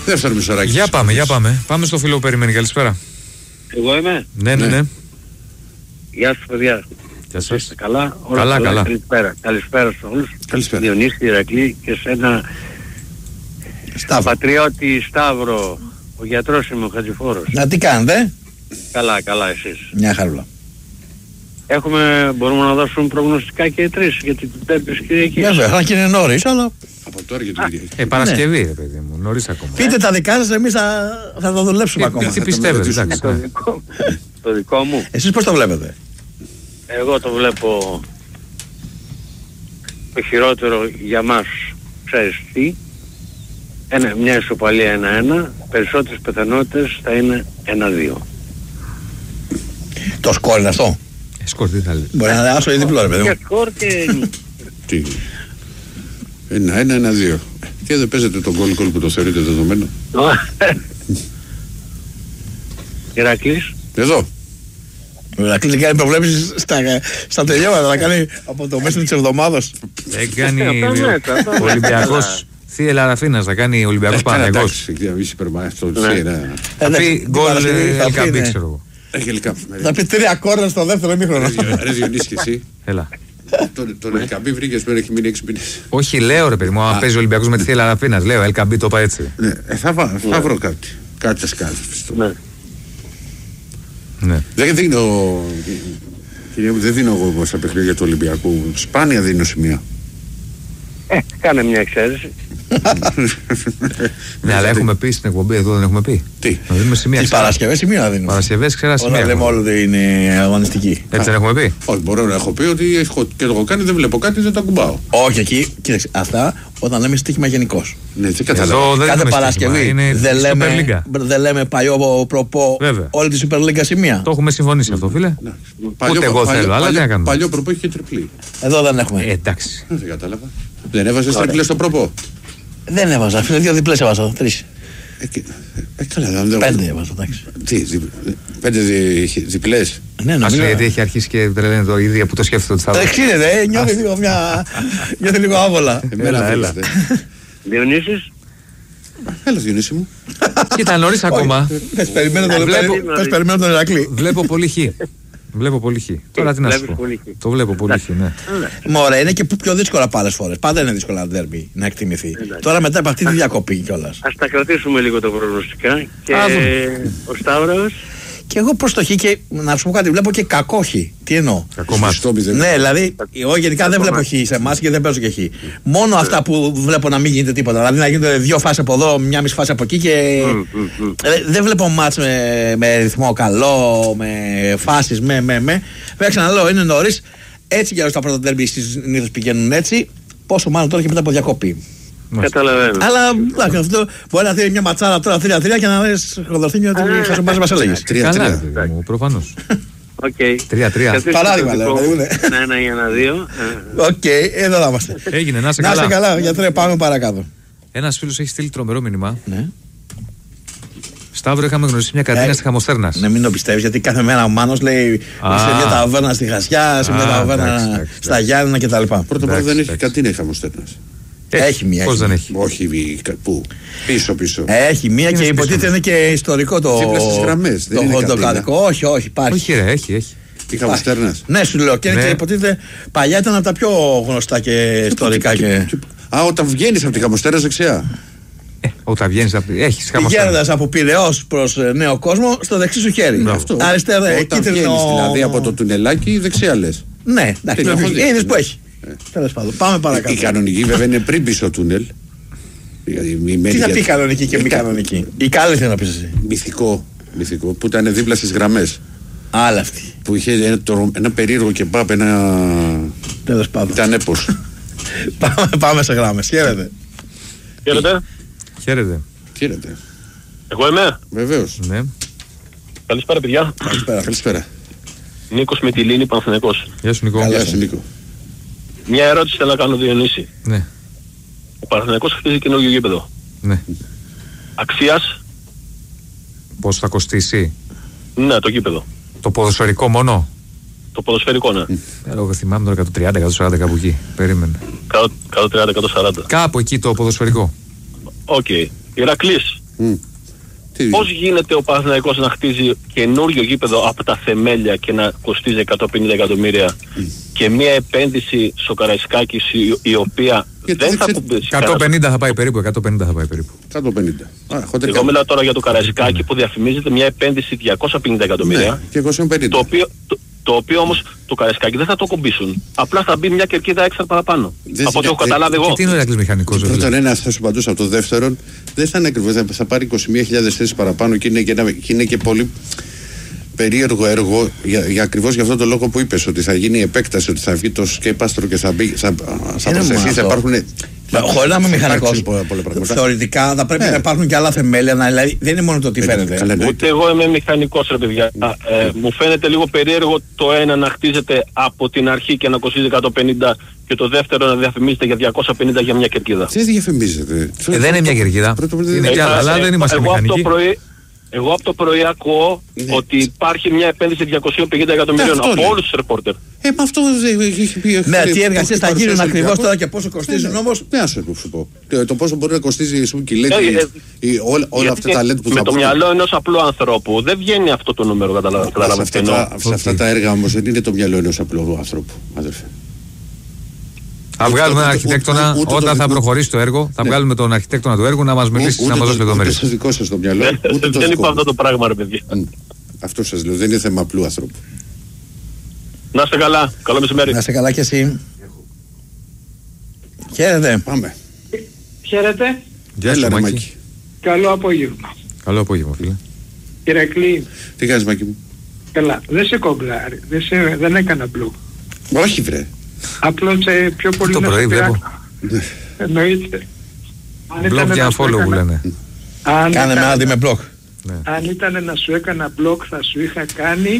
Δεύτερο μισοράκι. Για πάμε. Πάμε στο φίλο που περιμένει. Καλησπέρα. Εγώ είμαι. Ναι. Γεια σας παιδιά. Γεια σας. Είστε καλά? Καλά. Καλησπέρα σε όλους. Καλησπέρα. Διονύση, Ηρακλή και σε ένα πατριώτη Σταύρο. Ο γιατρός είμαι, ο Χατζηφόρος. Να τι κάνετε? Καλά εσείς. Μια χαρούλα. Μπορούμε να δώσουμε προγνωστικά και οι τρεις για την Πέμπτη Κυριακή. Βέβαια, θα και είναι νωρίς, αλλά... Από τώρα για την Κυριακή. Παρασκευή, ρε παιδί μου, νωρίς ακόμα. Πείτε τα δικά σας, εμείς θα το δουλέψουμε ακόμα. Τι πιστεύετε, εντάξει. Το δικό μου. Εσείς πώς το βλέπετε? Εγώ το βλέπω το χειρότερο για μας, ξέρεις τι, μια ισοπαλία 1-1, περισσότερες πιθανότητες θα είναι 1-2. Το σκόρ είναι αυτό? Σκόρ τι θα λέει. Μπορεί να είναι άσο ή διπλό, ρε παιδί μου. Και σκόρ και... Τι. 1-1-2. Και δεν παίζετε τον γκολ που το θεωρείτε δεδομένο. Ηρακλής. Εδώ. Ο Ηρακλής κάνει προβλέψεις στα τελειώματα, θα κάνει από το μέσο της εβδομάδας. Δεν κάνει ο Ολυμπιακός Θύελα Ραφίνας, θα κάνει Ολυμπιακός Παναθηναϊκός. Θα πει γκολ Ελκαμπή, ξέρω εγώ. Θα πει 3 κόρνερ στο δεύτερο ημίχρονο. Ρε Διονύση και εσύ. Έλα. Τον Ελκαμπή βρήκες πέρα, έχει μείνει 6 μήνες. Όχι, λέω ρε παιδί μου, αν παίζει ο Ολυμπιακός με τη Θύελα Ραφίνας, λέω Ελκαμπή, το είπα έτσι. Θα βρω κάτι. Κάτι θα σκάσει, πιστεύω. Ναι. Δεν δίνω εγώ στα παιχνίδια του Ολυμπιακού. Σπάνια δίνω σημεία. Κάνε μια εξαίρεση. Ναι, αλλά έχουμε πει στην εκπομπή εδώ, δεν έχουμε πει. Τι? Να δίνουμε σημεία. Τις Παρασκευές σημεία να δίνουμε. Παρασκευές ξέρα σημεία. Όταν λέμε όλο ότι είναι αγωνιστική. Έτσι δεν έχουμε πει. Όχι, μπορώ να έχω πει ότι έχω και εγώ κάνει, δεν βλέπω κάτι, δεν το ακουμπάω. Όχι, εκεί, κοίταξε, αυτά όταν λέμε στοίχημα γενικώς. Ναι, δεν καταλαβαίνω. Κάθε Παρασκευή δεν λέμε παλιό προπό όλη τη Super League σημεία. Το έχουμε συμφωνήσει αυτό, φίλε. Ούτε εγώ θέλω, αλλά τι να κάνουμε. Παλιό προπό έχει και τριπλή. Εδώ δεν έχουμε. Εντάξει. Δεν κατάλαβα. Δεν έβαζες τριπλές στο προπό? Δεν έβαζα, φίλε, 2 διπλές έβαζα, 3. Καλά, 5 έβαζα, εντάξει. Τι, 5 διπλές? Ναι, νομίζω. Γιατί έχει αρχίσει και τρελαίνει το ίδιο που το σκέφτεται ότι θα δω. Εξήνεται, νιώθει λίγο άβολα. Έλα. Διονύσης. Έλα Διονύση μου. Κοίτα, νωρίς ακόμα. Πες περιμένω τον Ηρακλή. Βλέπω πολύ χ. Βλέπω πολύ χ. Τώρα τι να σου πω. Το βλέπω πολύ χ, ναι. Μωρέ, είναι και πιο δύσκολα άλλες φορές. Πάντα είναι δύσκολα ντέρμπι να εκτιμηθεί. Τώρα μετά από αυτή τη διακοπή κιόλας. Ας τα κρατήσουμε λίγο τα προγνωστικά. Και ο Σταύρος. Και εγώ προς το χ και να σου πω κάτι, βλέπω και κακό χ. Τι εννοώ? Ναι, δηλαδή, εγώ γενικά δεν βλέπω χ σε εμάς και δεν παίζω και χ. Μόνο αυτά που βλέπω να μην γίνεται τίποτα. Δηλαδή να γίνονται 2 φάσεις από εδώ, μια μισή φάση από εκεί και. Δεν βλέπω μάτς με ρυθμό καλό, με φάσεις, Βέβαια, ξαναλέω, είναι νωρίς. Έτσι κι αλλιώς τα πρώτα ντέρμπι συνήθως πηγαίνουν έτσι. Πόσο μάλλον τώρα και μετά από διακοπή. Καταλαβαίνω. Αλλά εντάξει, αυτό μπορεί να δει μια ματσάρα τώρα 3-3 και να λες χοδοθήνιο ότι χασομάζει μας έλεγες. 3-3. Προφανώς. Οκ. 3-3. Παράδειγμα λέω. 1-1 ή 1-2. Οκ, εδώ θα είμαστε. Έγινε, να είσαι καλά. Να είσαι καλά, γιατρέ, πάμε παρακάτω. Ένας φίλος έχει στείλει τρομερό μήνυμα. Ναι. Σταύρο, είχαμε γνωρίσει μια καντίνα στη Χαμοστέρνας. Ναι, μην το πιστεύεις, γιατί κάθε μέρα ο Μάνος λέει σε μια ταβέρνα στη Χασιά, σε μια ταβέρνα στα Γιάννηνα κτλ. Πρώτα απ' όλα δεν έχει καντίνα η Χαμοστέρνας. Έχει μία. Πώς δεν έχει? Όχι, πού? Πίσω. Έχει μία και υποτίθεται είναι και ιστορικό το. Δίπλα στις γραμμές. Δεν είναι καντίνα. Όχι, υπάρχει. Όχι, ρε, έχει. Η Χαμοστέρνας. Ναι, σου λέω. Και υποτίθεται παλιά ήταν από τα πιο γνωστά και ιστορικά. Όταν βγαίνεις από τη Χαμοστέρνα δεξιά. Όταν βγαίνεις από. Έχεις Χαμοστέρνα. Πηγαίνοντας από Πειραιώς προς Νέο Κόσμο, στο δεξί σου χέρι. Αριστερά, όταν βγαίνεις δηλαδή από το τουνελάκι, δεξιά λες. Ναι, εντάξει. Είδες που έχει. Τέλος πάντων, πάμε παρακάτω. Η κανονική βέβαια είναι πριν πίσω τούνελ. Τι θα πει κανονική και μη κανονική? Η κάλη θέλει να πεις εσύ. Μυθικό που ήταν δίπλα στις γραμμές. Άλλα αυτή. Που είχε ένα περίεργο κεμπάπ, Τέλος πάντων. Ήταν έπος. Πάμε σε γράμμες. Χαίρετε. Χαίρετε. Εγώ είμαι. Βεβαίως. Ναι. Καλησπέρα παιδιά. Καλησπέρα. Νίκος με τη Λίνη, Παναθηναϊκός. Γεια σου Νίκο. Μια ερώτηση θέλω να κάνω, Διονύση. Ναι. Ο Παναθηναϊκός χτίζει καινούργιο γήπεδο. Ναι. Αξίας. Πώς θα κοστίσει? Ναι, το γήπεδο. Το ποδοσφαιρικό μόνο? Το ποδοσφαιρικό, ναι. Εγώ θυμάμαι τώρα 130-140 κάπου εκεί. Περίμενε. 130-140. Κάπου εκεί το ποδοσφαιρικό. Οκ. Ηρακλής. Πώς γίνεται ο Παναθηναϊκός να χτίζει καινούριο γήπεδο από τα θεμέλια και να κοστίζει 150 εκατομμύρια και μια επένδυση στο Καραϊσκάκης η οποία δεν θα κουμπίσει. 150 θα πάει περίπου. 150. Εγώ μιλάω τώρα για το Καραϊσκάκη που διαφημίζεται μια επένδυση 250 εκατομμύρια. Και 250. Το οποίο όμως το Καραϊσκάκη δεν θα το κομπήσουν. Απλά θα μπει μια κερκίδα έξω παραπάνω. Από ό,τι έχω καταλάβει εγώ. Τι είναι ο Ηράκλης μηχανικός? Πρώτον, ένα αυτό σου παντούσα. Από το δεύτερον, δεν θα είναι ακριβώς. Θα πάρει 21.000 θέσεις παραπάνω και είναι και πολύ περίεργο έργο για ακριβώς για αυτό το λόγο που είπες. Ότι θα γίνει η επέκταση, ότι θα βγει το σκέπαστρο και θα προσθεθεί. Θα υπάρχουν. Χωρίς να είμαι μηχανικός, θεωρητικά θα πρέπει να υπάρχουν και άλλα θεμέλια, δηλαδή δεν είναι μόνο το τι φαίνεται. Ούτε εγώ είμαι μηχανικός, ρε παιδιά. Μου φαίνεται λίγο περίεργο το ένα να χτίζεται από την αρχή και να κοστίζει 150 και το δεύτερο να διαφημίζεται για 250 για μια κερκίδα. Τι διαφημίζεται? Δεν είναι μια κερκίδα. Είναι κι άλλα, αλλά δεν είμαστε μηχανικοί. Εγώ από το πρωί ακούω ότι υπάρχει μια επένδυση 250 εκατομμυρίων από όλους τους ρεπόρτερ. Αυτό έχει πει. Ναι, τι εργασίες θα γίνουν ακριβώς τώρα και πόσο κοστίζουν όμως. Ναι, ας σου πω. Το πόσο μπορεί να κοστίζει η λέξη, όλα αυτά τα LED που θα με το μυαλό ενός απλού ανθρώπου δεν βγαίνει αυτό το νούμερο, καταλαβαίνετε. Σε αυτά τα έργα όμως δεν είναι το μυαλό ενός απλού ανθρώπου, αδερφέ. Θα βγάλουμε έναν αρχιτέκτονα όταν θα προχωρήσει το έργο. Θα βγάλουμε τον αρχιτέκτονα του έργου να μας μιλήσει, να μας δώσει λεπτομέρειες. Ούτε το δικό σας το μυαλό. Δεν είπα αυτό το πράγμα, ρε παιδιά. Αυτό σας λέω, δεν είναι θέμα απλού ανθρώπου. Να είστε καλά, καλό μεσημέρι. Να είστε καλά κι εσύ. Χαίρετε. Πάμε. Χαίρετε. Γεια σου, Μάκη. Καλό απόγευμα. Καλό απόγευμα, φίλε. Ηρακλή. Τι κάνεις, Μάκη μου? Καλά, δεν σε κομπλάρει, δεν έκανα μπλου. Όχι, βρε. Απλώς πιο πολύ το πρωί βλέπω. Εννοείται. Blog και unfollow που λένε. Κάνε με άδει με blog. Αν ήταν να σου έκανα blog θα σου είχα κάνει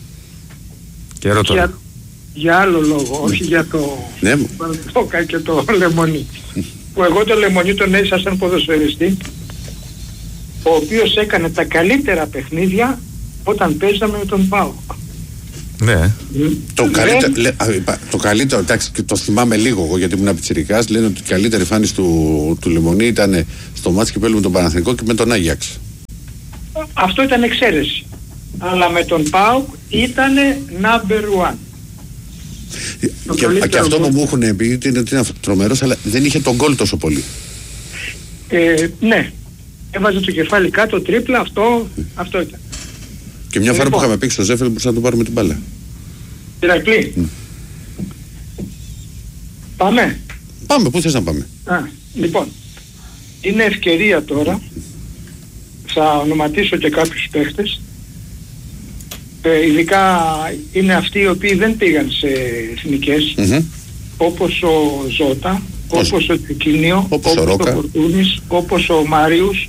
για άλλο λόγο, όχι για το Μπαλτόκα και το Λεμονί. Που εγώ το Λεμονί τον έζησα σαν ποδοσφαιριστή, ο οποίος έκανε τα καλύτερα παιχνίδια όταν παίζαμε με τον ΠΑΟΚ. Ναι. Το καλύτερο, εντάξει, και το θυμάμαι λίγο εγώ γιατί ήμουν πιτσιρικάς, λένε ότι η καλύτερη εμφάνιση του Λεμονί ήταν στο μάτς κυπέλλου με τον Παναθηναϊκό και με τον Άγιαξ. Αυτό ήταν εξαίρεση. Αλλά με τον ΠΑΟΚ ήταν number one. Και αυτό που μου έχουν πει είναι τρομερός, αλλά δεν είχε τον γκολ τόσο πολύ. Ναι. Έβαζε το κεφάλι κάτω, τρίπλα, αυτό ήταν. Και μια φορά που είχαμε πει στο Ζέφελ μπορούσαμε να το πάρουμε την μπάλα. Ηρακλή. Πάμε. Πάμε, πού θες να πάμε? Λοιπόν, είναι ευκαιρία τώρα, θα ονοματίσω και κάποιους παίχτες, ειδικά είναι αυτοί οι οποίοι δεν πήγαν σε εθνικές, όπως ο Ζώτα, όπως ο Τσικίνιο, όπως ο Φορτούνης, όπως ο Μάριους.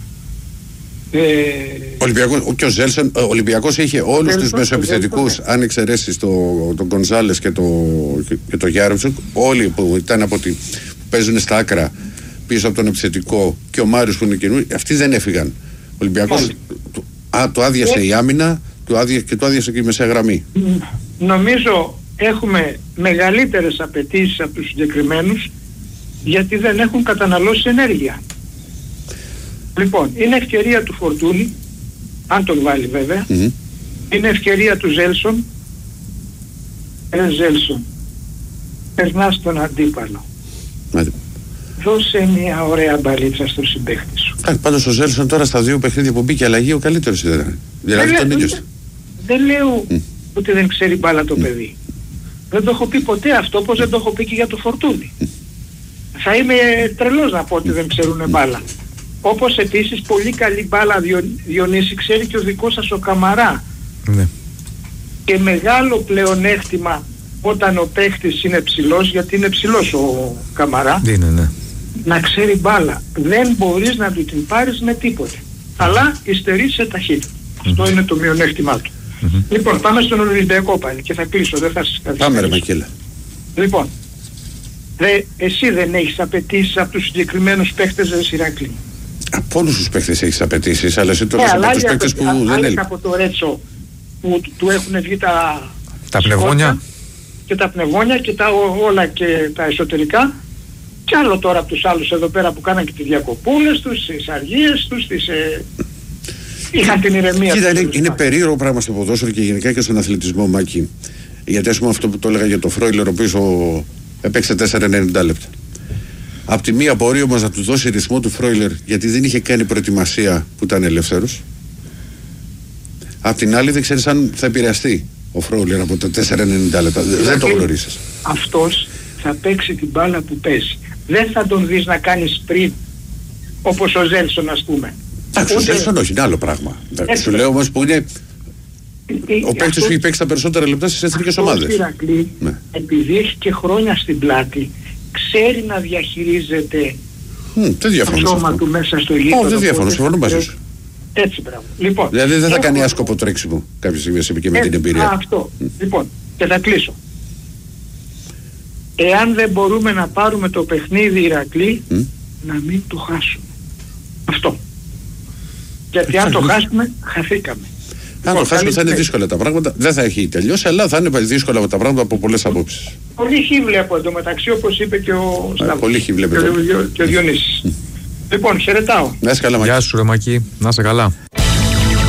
Και ο Ζέλσον, ο Ολυμπιακός είχε όλους τους μεσοεπιθετικούς, αν εξαιρέσεις τον Γκονζάλες και το Γιάρεμτσουκ, όλοι που ήταν που παίζουν στα άκρα πίσω από τον επιθετικό, και ο Μάριος που είναι καινούριο, αυτοί δεν έφυγαν. Ο Ολυμπιακός το άδειασε η άμυνα και το άδειασε και η μεσαία γραμμή. Νομίζω έχουμε μεγαλύτερες απαιτήσεις από τους συγκεκριμένους, γιατί δεν έχουν καταναλώσει ενέργεια. Λοιπόν, είναι ευκαιρία του Φορτούνη, αν τον βάλει βέβαια, είναι ευκαιρία του Ζέλσον. Ζέλσον, περνάς τον αντίπαλο. Δώσε μια ωραία μπαλίτσα στο συμπαίχτη σου. Πάντως ο Ζέλσον τώρα στα 2 παιχνίδια που μπήκε αλλαγή ο καλύτερος ήταν. Δηλαδή τον ίδιο. Δεν λέω ότι δεν ξέρει μπάλα το παιδί. Δεν το έχω πει ποτέ αυτό, όπως δεν το έχω πει και για το Φορτούνη. Θα είμαι τρελός να πω ότι δεν ξέρουν μπάλα. Όπως επίσης πολύ καλή μπάλα, Διονύση, ξέρει και ο δικός σας ο Καμαρά. Ναι. Και μεγάλο πλεονέκτημα όταν ο παίχτης είναι ψηλός, γιατί είναι ψηλός ο Καμαρά, είναι, ναι, να ξέρει μπάλα. Δεν μπορείς να του την πάρεις με τίποτε. Αλλά υστερεί σε ταχύτητα. Αυτό είναι το μειονέκτημά του. Λοιπόν, πάμε στον Ολυμπιακό πάλι και θα κλείσω, δεν θα σας καθυστερήσω. Πάμε ρε Μακέλα. Λοιπόν, εσύ δεν έχεις απαιτήσεις από τους συγκεκριμένους παίχτες της Ηρακλή? Από όλους τους παίχτες έχεις απαιτήσεις, αλλά εσύ τώρα από τους παίχτες που δεν έλειπε. Από το Ρέτσο που του έχουν βγει τα πνευμόνια και τα πνευμόνια και όλα και τα εσωτερικά, Κι άλλο τώρα από τους άλλους εδώ πέρα που κάναν και τις διακοπούλες τους, τις αργίες τους, είχαν την ηρεμία. Κοίτα, είναι περίεργο πράγμα στο ποδόσφαιρο και γενικά και στον αθλητισμό, Μάκη. Γιατί ας πούμε αυτό που το έλεγα για το Φρόιλερ, ο οποίος έπαιξε 4,90 λεπτά. Απ' τη μία μπορεί όμως να του δώσει ρυθμό του Φρόιλερ, γιατί δεν είχε κάνει προετοιμασία που ήταν ελεύθερος. Απ' την άλλη δεν ξέρεις αν θα επηρεαστεί ο Φρόιλερ από τα 4,90 λεπτά. Δεν το γνωρίζεις. Αυτός θα παίξει την μπάλα που παίζει. Δεν θα τον δεις να κάνει sprint όπως ο Ζέλσον, ας πούμε. Εντάξει, ο Ζέλσον όχι, είναι άλλο πράγμα. Σου λέω όμως που είναι ο παίκτης που έχει παίξει τα περισσότερα λεπτά στις εθνικές ομάδες. Ο Ηρακλή, επειδή έχει και χρόνια στην πλάτη, ξέρει να διαχειρίζεται το σώμα του μέσα στο γήπεδο. Δεν διαφωνώ, συμφωνώ μαζί σου. Έτσι, μπράβο. Λοιπόν, δηλαδή δεν θα κάνει άσκοπο τρέξιμο κάποια στιγμή και με την εμπειρία. Αυτό. Λοιπόν, και θα κλείσω. Εάν δεν μπορούμε να πάρουμε το παιχνίδι Ηρακλή, να μην το χάσουμε. Αυτό. Γιατί αν το χάσουμε, χαθήκαμε. Αν το χάσουμε θα είναι δύσκολα τα πράγματα. Δεν θα έχει τελειώσει, αλλά θα είναι δύσκολα τα πράγματα από πολλές απόψεις. Πολύ χι βλέπω εντωμεταξύ, όπως είπε και ο Σταύρος. Πολύ χι βλέπω. Και ο Διονύσης. Λοιπόν, χαιρετάω. Να είσαι καλά, Μακή. Γεια σου, ρε Μακή. Να είσαι καλά.